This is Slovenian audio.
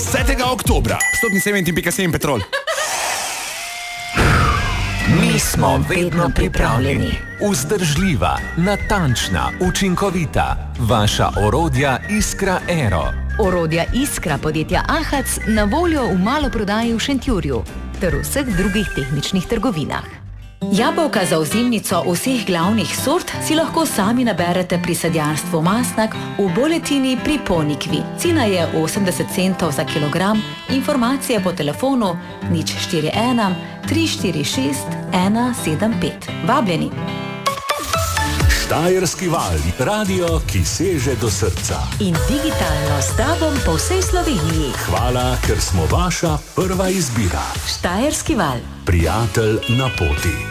10. oktobra. Vstopni 7.7 Petrol. Mi smo vedno pripravljeni. Vzdržljiva, natančna, učinkovita. Vaša orodja Iskra Aero. Orodja Iskra podjetja Ahac na voljo v maloprodaji v Šentjurju ter v vseh drugih tehničnih trgovinah. Jabolka za ozimnico vseh glavnih sort si lahko sami naberete pri sadjarstvu Masnak v Boletini pri Ponikvi. Cena je 80 centov za kilogram, informacije po telefonu 041 346 175. Vabljeni! Štajerski val, radio, ki seže do srca. In digitalno s tobom po vsej Sloveniji. Hvala, ker smo vaša prva izbira. Štajerski val. Prijatelj na poti.